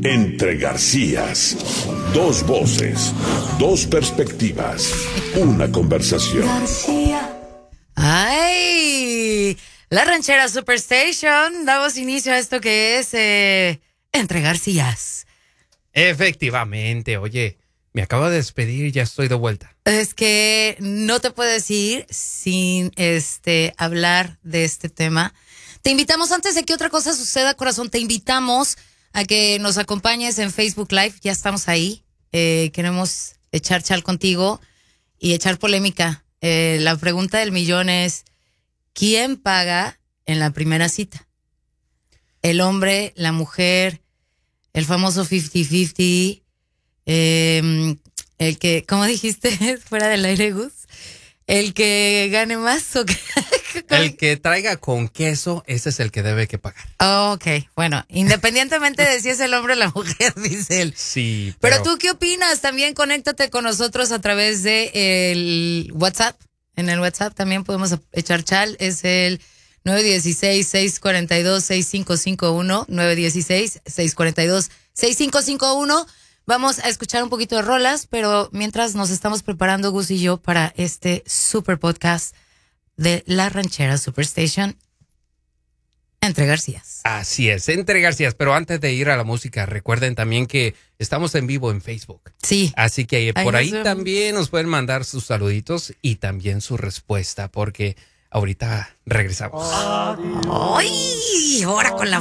Entre Garcías. Dos voces, dos perspectivas, una conversación. García. ¡Ay! La Ranchera Superstation. Damos inicio a esto que es Entre Garcías. Efectivamente, oye, me acabo de despedir y ya estoy de vuelta. Es que no te puedes ir sin hablar de este tema. Te invitamos, antes de que otra cosa suceda, corazón, te invitamos a que nos acompañes en Facebook Live. Ya estamos ahí. Queremos echar chal contigo y echar polémica. La pregunta del millón es: ¿quién paga en la primera cita? ¿El hombre, la mujer, el famoso 50-50? El que, ¿cómo dijiste fuera del aire, Gus? ¿El que gane más o qué? El que traiga con queso, ese es el que debe que pagar. Ok, bueno, independientemente de si es el hombre o la mujer, dice él. Sí, Pero tú, ¿qué opinas? También conéctate con nosotros a través de el WhatsApp. En el WhatsApp también podemos echar chal. Es el 916-642-6551. 916-642-6551. Vamos a escuchar un poquito de rolas, pero mientras nos estamos preparando, Gus y yo, para este super podcast de La Ranchera Superstation, Entre Garcías. Así es, Entre Garcías. Pero antes de ir a la música, recuerden también que estamos en vivo en Facebook. Sí. Así que por ahí nos vemos. también nos pueden mandar sus saluditos y también su respuesta, porque ahorita regresamos. ¡Ay! Ahora con la